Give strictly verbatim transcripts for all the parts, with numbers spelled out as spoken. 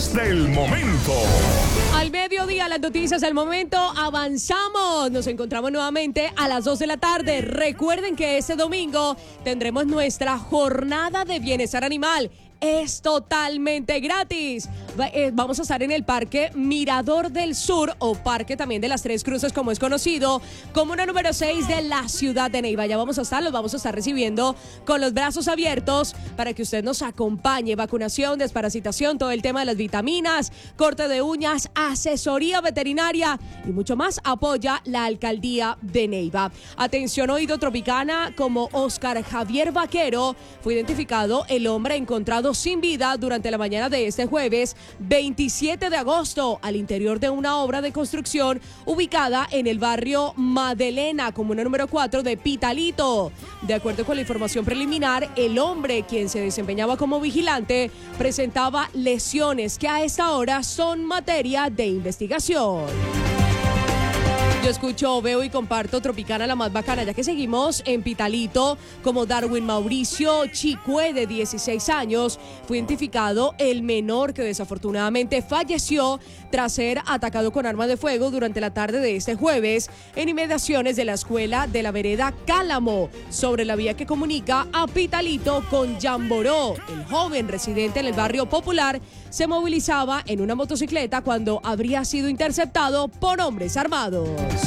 noticias del momento. Al mediodía, las noticias del momento, avanzamos. Nos encontramos nuevamente a las dos de la tarde. Recuerden que este domingo tendremos nuestra jornada de bienestar animal. Es totalmente gratis. Vamos a estar en el Parque Mirador del Sur, o Parque también de las Tres Cruces, como es conocido, comuna número seis de la ciudad de Neiva. Ya vamos a estar, los vamos a estar recibiendo con los brazos abiertos para que usted nos acompañe. Vacunación, desparasitación, todo el tema de las vitaminas, corte de uñas, asesoría veterinaria y mucho más. Apoya la alcaldía de Neiva. Atención, oído Tropicana, como Oscar Javier Vaquero, fue identificado el hombre encontrado sin vida durante la mañana de este jueves veintisiete de agosto al interior de una obra de construcción ubicada en el barrio Madelena, comuna número cuatro de Pitalito. De acuerdo con la información preliminar, el hombre, quien se desempeñaba como vigilante, presentaba lesiones que a esta hora son materia de investigación. Yo escucho, veo y comparto Tropicana, la más bacana, ya que seguimos en Pitalito. Como Darwin Mauricio Chicue, de dieciséis años, fue identificado el menor que desafortunadamente falleció tras ser atacado con arma de fuego durante la tarde de este jueves en inmediaciones de la escuela de la vereda Cálamo, sobre la vía que comunica a Pitalito con Yamboró. El joven, residente en el barrio Popular, se movilizaba en una motocicleta cuando habría sido interceptado por hombres armados.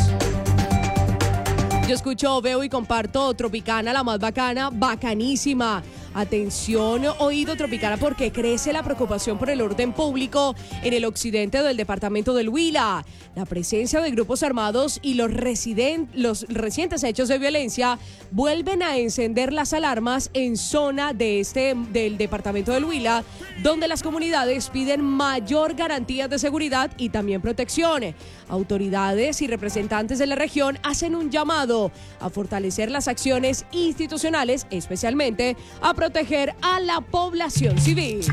Yo escucho, veo y comparto Tropicana, la más bacana, bacanísima. Atención, oído Tropicana, porque crece la preocupación por el orden público en el occidente del departamento del Huila. La presencia de grupos armados y los, residen- los recientes hechos de violencia vuelven a encender las alarmas en zona de este, del departamento del Huila, donde las comunidades piden mayor garantía de seguridad y también protección. Autoridades y representantes de la región hacen un llamado a fortalecer las acciones institucionales, especialmente a proteger a la población civil.